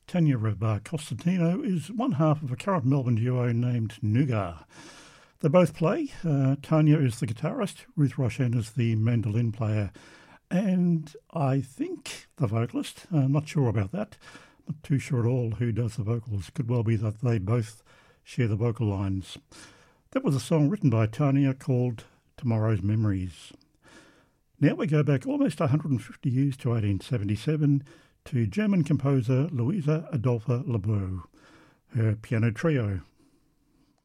Tanya Costantino is one half of a current Melbourne duo named Nougat. They both play. Tanya is the guitarist, Ruth Roshan is the mandolin player, and I think the vocalist. Not sure about that. Not too sure at all who does the vocals. Could well be that they both share the vocal lines. That was a song written by Tanya called Tomorrow's Memories. Now we go back almost 150 years to 1877 to German composer Louisa Adolpha Leboeuf, her piano trio,